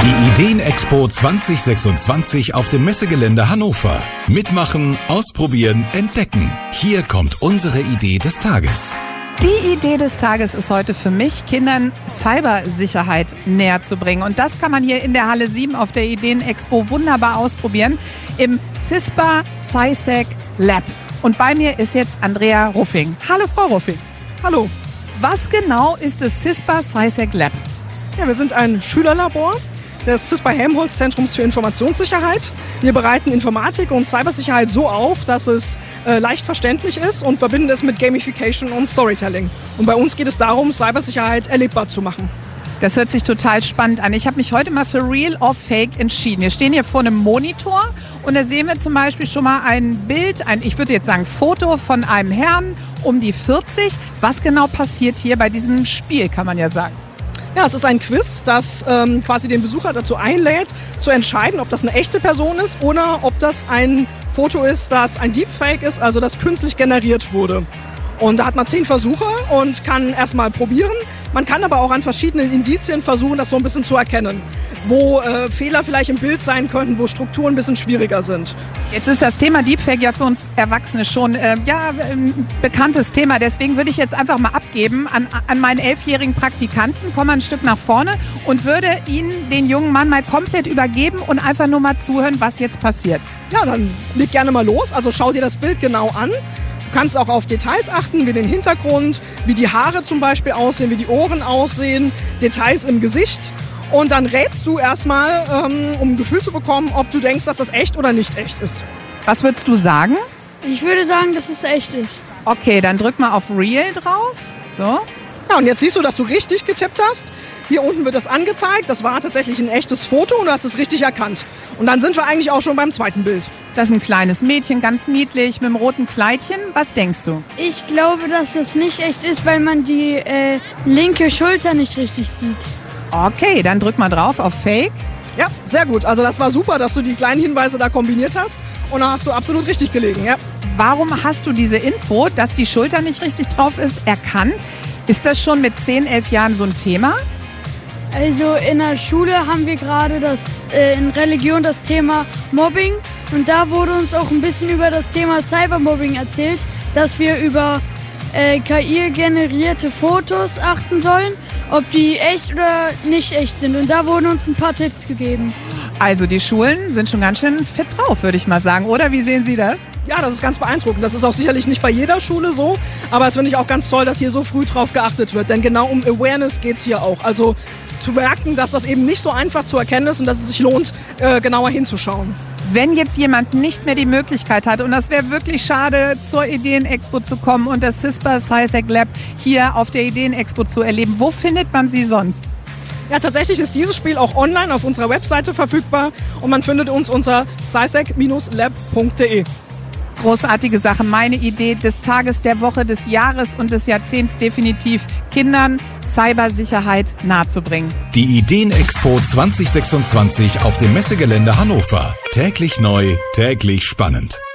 Die Ideenexpo 2026 auf dem Messegelände Hannover. Mitmachen, ausprobieren, entdecken. Hier kommt unsere Idee des Tages. Die Idee des Tages ist heute für mich, Kindern Cybersicherheit näher zu bringen. Und das kann man hier in der Halle 7 auf der Ideenexpo wunderbar ausprobieren im CISPA SciSec Lab. Und bei mir ist jetzt Andrea Ruffing. Hallo Frau Ruffing. Hallo. Was genau ist das CISPA SciSec Lab? Ja, wir sind ein Schülerlabor des CISPA-Helmholtz-Zentrums für Informationssicherheit. Wir bereiten Informatik und Cybersicherheit so auf, dass es leicht verständlich ist und verbinden es mit Gamification und Storytelling. Und bei uns geht es darum, Cybersicherheit erlebbar zu machen. Das hört sich total spannend an. Ich habe mich heute mal für Real or Fake entschieden. Wir stehen hier vor einem Monitor und da sehen wir zum Beispiel schon mal ein Bild, ich würde jetzt sagen Foto von einem Herrn um die 40. Was genau passiert hier bei diesem Spiel, kann man ja sagen? Ja, es ist ein Quiz, das quasi den Besucher dazu einlädt, zu entscheiden, ob das eine echte Person ist oder ob das ein Foto ist, das ein Deepfake ist, also das künstlich generiert wurde. Und da hat man 10 Versuche und kann erstmal probieren. Man kann aber auch an verschiedenen Indizien versuchen, das so ein bisschen zu erkennen, wo Fehler vielleicht im Bild sein könnten, wo Strukturen ein bisschen schwieriger sind. Jetzt ist das Thema Deepfake ja für uns Erwachsene schon ein bekanntes Thema. Deswegen würde ich jetzt einfach mal abgeben an meinen 11-jährigen Praktikanten, komme ein Stück nach vorne und würde Ihnen den jungen Mann mal komplett übergeben und einfach nur mal zuhören, was jetzt passiert. Ja, dann leg gerne mal los. Also schau dir das Bild genau an. Du kannst auch auf Details achten, wie den Hintergrund, wie die Haare zum Beispiel aussehen, wie die Ohren aussehen, Details im Gesicht. Und dann rätst du erstmal, um ein Gefühl zu bekommen, ob du denkst, dass das echt oder nicht echt ist. Was würdest du sagen? Ich würde sagen, dass es echt ist. Okay, dann drück mal auf Real drauf. So. Ja, und jetzt siehst du, dass du richtig getippt hast. Hier unten wird das angezeigt. Das war tatsächlich ein echtes Foto und du hast es richtig erkannt. Und dann sind wir eigentlich auch schon beim zweiten Bild. Das ist ein kleines Mädchen, ganz niedlich, mit einem roten Kleidchen. Was denkst du? Ich glaube, dass es nicht echt ist, weil man die linke Schulter nicht richtig sieht. Okay, dann drück mal drauf auf Fake. Ja, sehr gut. Also das war super, dass du die kleinen Hinweise da kombiniert hast. Und da hast du absolut richtig gelegen, ja. Warum hast du diese Info, dass die Schulter nicht richtig drauf ist, erkannt? Ist das schon mit 10, 11 Jahren so ein Thema? Also in der Schule haben wir gerade in Religion das Thema Mobbing. Und da wurde uns auch ein bisschen über das Thema Cybermobbing erzählt, dass wir über KI-generierte Fotos achten sollen, ob die echt oder nicht echt sind. Und da wurden uns ein paar Tipps gegeben. Also die Schulen sind schon ganz schön fit drauf, würde ich mal sagen. Oder wie sehen Sie das? Ja, das ist ganz beeindruckend. Das ist auch sicherlich nicht bei jeder Schule so. Aber es finde ich auch ganz toll, dass hier so früh drauf geachtet wird. Denn genau um Awareness geht es hier auch. Also zu merken, dass das eben nicht so einfach zu erkennen ist und dass es sich lohnt, genauer hinzuschauen. Wenn jetzt jemand nicht mehr die Möglichkeit hat, und das wäre wirklich schade, zur Ideenexpo zu kommen und das CISPA SciSec Lab hier auf der Ideenexpo zu erleben, wo findet man sie sonst? Ja, tatsächlich ist dieses Spiel auch online auf unserer Webseite verfügbar und man findet uns unter scicec-lab.de. Großartige Sache. Meine Idee des Tages, der Woche, des Jahres und des Jahrzehnts definitiv, Kindern Cybersicherheit nahezubringen. Die Ideenexpo 2026 auf dem Messegelände Hannover. Täglich neu, täglich spannend.